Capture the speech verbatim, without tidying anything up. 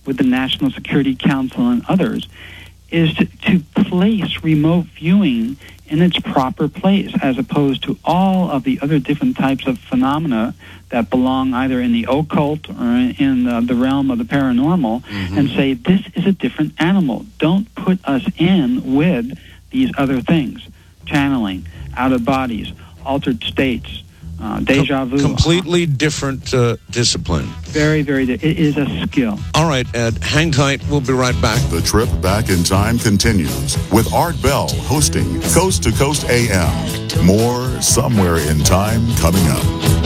with the National Security Council and others, is to, to place remote viewing in its proper place, as opposed to all of the other different types of phenomena that belong either in the occult or in uh, the realm of the paranormal, mm-hmm. and say, this is a different animal. Don't put us in with these other things. Channeling, out of bodies, altered states, uh, deja vu. Com- completely different uh, discipline. Very, very, di- it is a skill. All right, Ed, hang tight. We'll be right back. The trip back in time continues with Art Bell hosting Coast to Coast A M. More Somewhere in Time coming up.